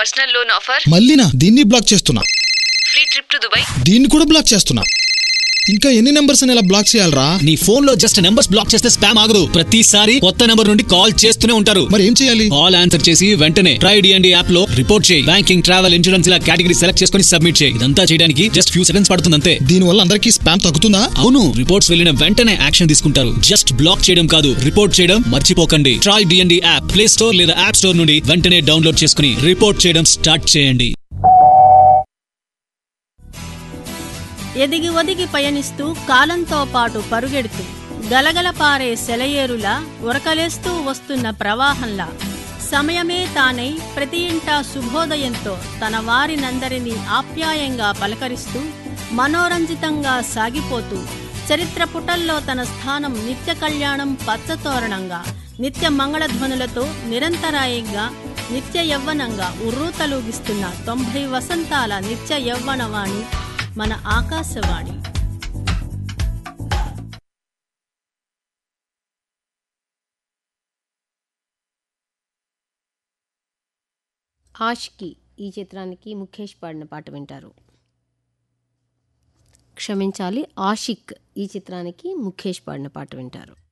Personal loan offer. మళ్ళీనా? దీన్ని black చేస్తున్నా. Free trip to Dubai. దీన్ని కూడా బ్లాక్ చేస్తున్నా. ఇంకా ఎన్ని నెంబర్స్ అని ఇలా బ్లాక్ చేయాలరా? నీ ఫోన్ లో జస్ట్ నెంబర్స్ బ్లాక్ చేస్తే స్పామ్ ఆగదు. ప్రతిసారి కొత్త నెంబర్ నుండి కాల్ చేస్తూనే ఉంటారు. మరి ఏం చేయాలి? కాల్ ఆన్సర్ చేసి వెంటనే ట్రై డిఎండి యాప్ లో రిపోర్ట్ చేయి. బ్యాంకింగ్, ట్రావెల్, ఇన్సూరెన్స్ ఇలా కేటగిరీ సెలెక్ట్ చేసుకుని సబ్మిట్ చేయి. ఇదంతా చేయడానికి జస్ట్ ఫ్యూ సెకండ్స్ పడుతుంది అంతే. దీని వల్ల అందరికీ స్పామ్ తగ్గుతుందా? అవును, రిపోర్ట్స్ వెళ్ళిన వెంటనే యాక్షన్ తీసుకుంటారు. జస్ట్ బ్లాక్ చేయడం కాదు, రిపోర్ట్ చేయడం మర్చిపోకండి. Try DND app play store లేదా యాప్ స్టోర్ నుండి వెంటనే డౌన్లోడ్ చేసుకుని రిపోర్ట్ చేయడం స్టార్ట్ చేయండి. ఎదిగి ఒదిగి పయనిస్తూ కాలంతో పాటు పరుగెడుతూ గలగల పారే సెలయేరులా ఉరకలేస్తూ వస్తున్న ప్రవాహంలా సమయమే తానై ప్రతి ఇంటా శుభోదయంతో తన వారినందరినీ ఆప్యాయంగా పలకరిస్తూ మనోరంజితంగా సాగిపోతూ చరిత్ర పుటల్లో తన స్థానం నిత్య కళ్యాణం పచ్చతోరణంగా నిత్య మంగళధ్వనులతో నిరంతరాయంగా నిత్య యవ్వనంగా ఉర్రూతలూగిస్తున్న 90 వసంతాల నిత్య యవ్వనవాణి మన ఆకాశవాణి. ఆష్కి ఈ చిత్రానికి ముఖేష్ పాడిన పాట వింటారు. క్షమించాలి, ఆషిక్ ఈ చిత్రానికి ముఖేష్ పాడిన పాట వింటారు.